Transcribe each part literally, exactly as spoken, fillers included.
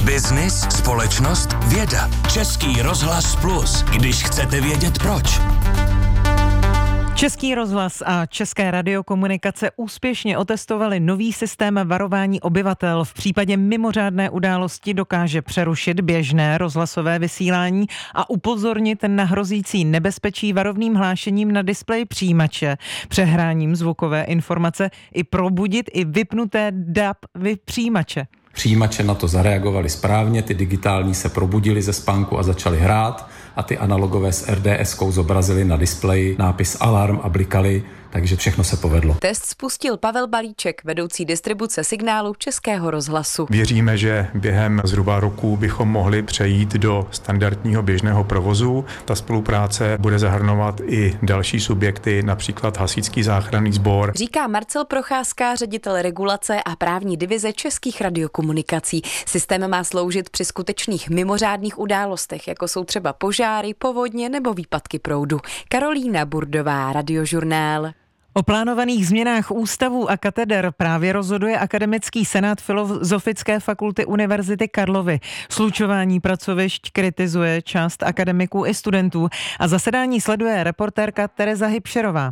Biznis, společnost, věda. Český rozhlas Plus, když chcete vědět proč. Český rozhlas a České radiokomunikace úspěšně otestovali nový systém varování obyvatel. V případě mimořádné události dokáže přerušit běžné rozhlasové vysílání a upozornit na hrozící nebezpečí varovným hlášením na displeji přijímače, přehráním zvukové informace i probudit i vypnuté D A B přijímače. Přijímače na to zareagovali správně, ty digitální se probudili ze spánku a začaly hrát a ty analogové s R D S-kou zobrazili na displeji nápis alarm a blikali, takže všechno se povedlo. Test spustil Pavel Balíček, vedoucí distribuce signálu Českého rozhlasu. Věříme, že během zhruba roku bychom mohli přejít do standardního běžného provozu. Ta spolupráce bude zahrnovat i další subjekty, například Hasičský záchranný sbor. Říká Marcel Procházka, ředitel regulace a právní divize Českých radiokomunikací. Systém má sloužit při skutečných mimořádných událostech, jako jsou třeba požáry, povodně nebo výpadky proudu. Karolína Burdová, Radiožurnál. O plánovaných změnách ústavů a kateder právě rozhoduje Akademický senát Filozofické fakulty Univerzity Karlovy. Slučování pracovišť kritizuje část akademiků i studentů a zasedání sleduje reportérka Tereza Hybšerová.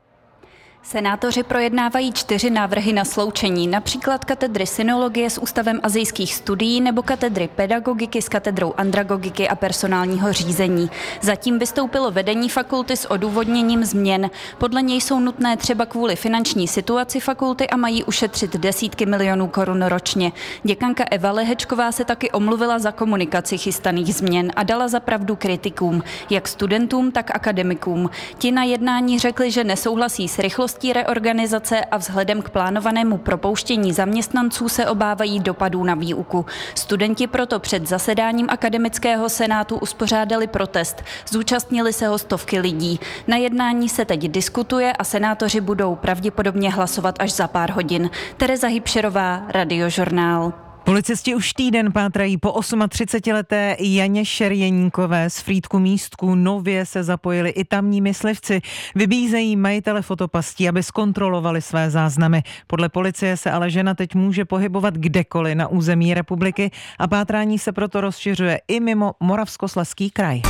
Senátoři projednávají čtyři návrhy na sloučení, například katedry synologie s Ústavem asijských studií nebo katedry pedagogiky s katedrou andragogiky a personálního řízení. Zatím vystoupilo vedení fakulty s odůvodněním změn. Podle něj jsou nutné třeba kvůli finanční situaci fakulty a mají ušetřit desítky milionů korun ročně. Děkanka Eva Lehečková se taky omluvila za komunikaci chystaných změn a dala za pravdu kritikům, jak studentům, tak akademikům. Ti na jednání řekli, že nesouhlasí s rychlostí reorganizace a vzhledem k plánovanému propouštění zaměstnanců se obávají dopadů na výuku. Studenti proto před zasedáním Akademického senátu uspořádali protest. Zúčastnili se ho stovky lidí. Na jednání se teď diskutuje a senátoři budou pravděpodobně hlasovat až za pár hodin. Tereza Hybšerová, Radiožurnál. Policisti už týden pátrají po třicetiosmileté Janě Šerjeníkové z Frýdku Místku. Nově se zapojili i tamní myslivci. Vybízejí majitele fotopastí, aby zkontrolovali své záznamy. Podle policie se ale žena teď může pohybovat kdekoliv na území republiky a pátrání se proto rozšiřuje i mimo Moravskoslezský kraj.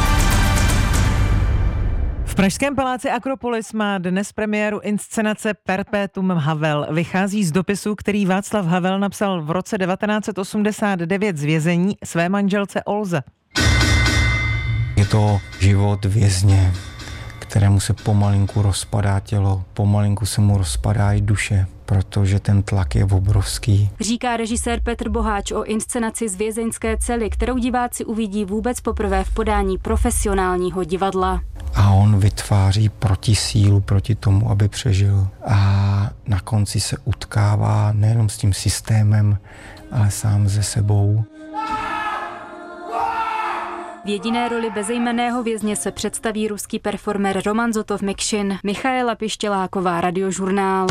V pražském paláci Akropolis má dnes premiéru inscenace Perpetuum Havel. Vychází z dopisu, který Václav Havel napsal v roce devatenáct set osmdesát devět z vězení své manželce Olze. Je to život vězně, kterému se pomalinku rozpadá tělo, pomalinku se mu rozpadá i duše, protože ten tlak je obrovský. Říká režisér Petr Boháč o inscenaci z vězeňské cely, kterou diváci uvidí vůbec poprvé v podání profesionálního divadla. A on vytváří protisílu proti tomu, aby přežil. A na konci se utkává nejenom s tím systémem, ale sám ze sebou. V jediné roli bezejmenného vězně se představí ruský performer Roman Zotov Mikšin. Michaela Pištěláková, Radiožurnál.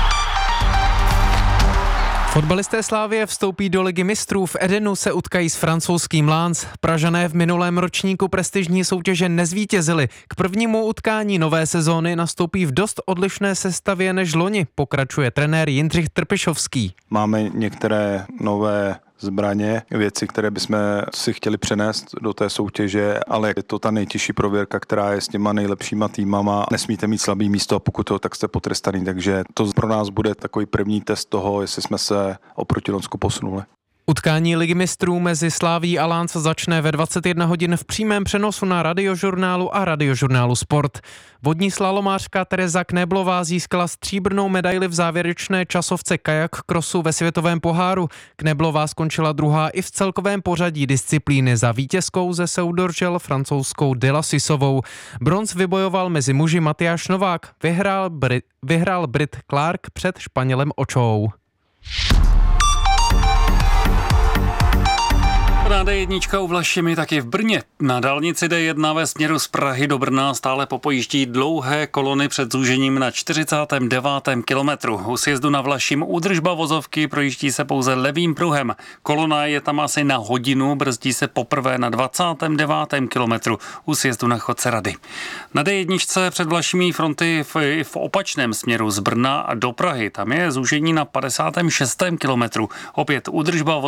Fotbalisté Slavie vstoupí do Ligy mistrů, v Edenu se utkají s francouzským Lens. Pražané v minulém ročníku prestižní soutěže nezvítězili. K prvnímu utkání nové sezóny nastoupí v dost odlišné sestavě než loni, pokračuje trenér Jindřich Trpišovský. Máme některé nové zbraně, věci, které bychom si chtěli přenést do té soutěže, ale je to ta nejtěžší prověrka, která je s těma nejlepšíma týmama. Nesmíte mít slabý místo a pokud to, tak jste potrestaný, takže to pro nás bude takový první test toho, jestli jsme se oproti Lonsku posunuli. Utkání Ligy mistrů mezi Slaví a Lens začne ve dvacet jedna hodin v přímém přenosu na Radiožurnálu a Radiožurnálu Sport. Vodní slalomářka Tereza Knéblová získala stříbrnou medaili v závěrečné časovce kajak krosu ve světovém poháru. Knéblová skončila druhá i v celkovém pořadí disciplíny, za vítězkou ze Soudržel francouzskou Delasisovou. Bronz vybojoval mezi muži Matyáš Novák, vyhrál, Brit, vyhrál Brit Clark před Španělem Očou. Na dé jedna u Vlašimi, taky v Brně. Na dálnici dé jedna ve směru z Prahy do Brna stále popojíždí dlouhé kolony před zúžením na čtyřicátém devátém kilometru. U sjezdu na Vlašim údržba vozovky, projíždí se pouze levým pruhem. Kolona je tam asi na hodinu, brzdí se poprvé na dvacátém devátém kilometru u sjezdu na Chodce Rady. Na dé jedna před Vlašimi fronty v, v opačném směru z Brna do Prahy. Tam je zúžení na padesátém šestém kilometru. Opět údržba